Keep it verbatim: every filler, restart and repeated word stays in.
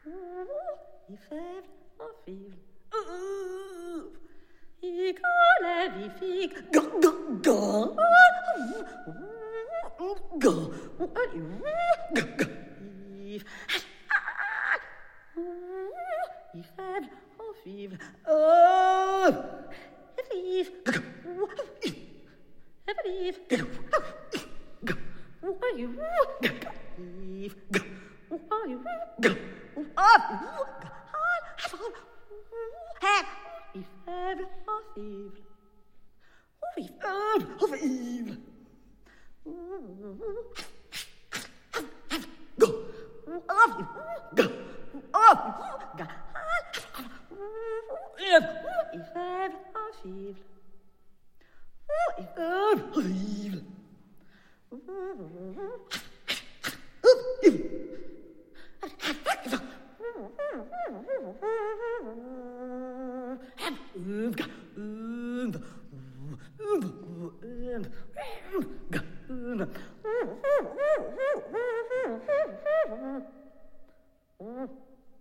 I fèvre, en fivre. I collève, I figue. Ga, ga, ga. Ga. Ga, ga. I fèvre, en fivre. Oh! Vive. Vive. Mm-hmm.